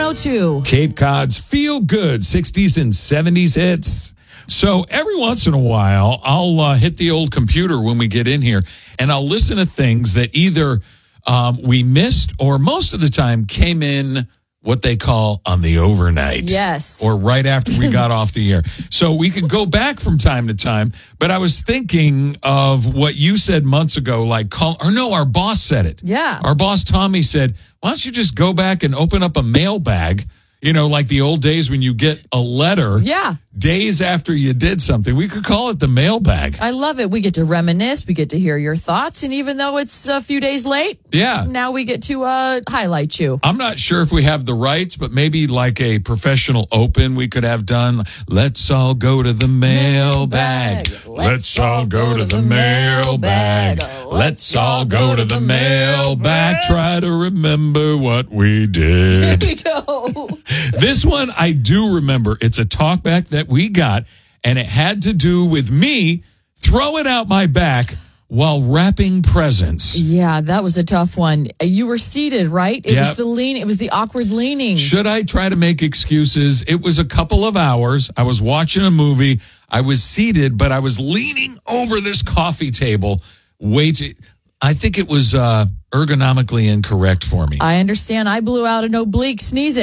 102. Cape Cod's feel good 60s and 70s hits. So every once in a while, I'll hit the old computer when we get in here, and I'll listen to things that either we missed or most of the time came in what they call on the overnight. Yes. Or right after we got off the air. So we could go back from time to time, but I was thinking of what you said months ago, like our boss said it. Yeah. Our boss, Tommy, said, why don't you just go back and open up a mailbag, like the old days when you get a letter. Yeah. Days after you did something. We could call it the mailbag. I love it. We get to reminisce. We get to hear your thoughts. And even though it's a few days late, now we get to highlight you. I'm not sure if we have the rights, but maybe like a professional open we could have done. Let's all go to the mailbag. Let's all go to the mailbag. Let's all go to the mailbag. Try to remember what we did. Here we go. This one I do remember. It's a talkback that we got, and it had to do with me throwing out my back while wrapping presents. Yeah, that was a tough one. You were seated, right? It was it was the awkward leaning. Should I try to make excuses? It was a couple of hours. I was watching a movie. I was seated, but I was leaning over this coffee table. I think it was ergonomically incorrect for me. I understand. I blew out an oblique sneezing.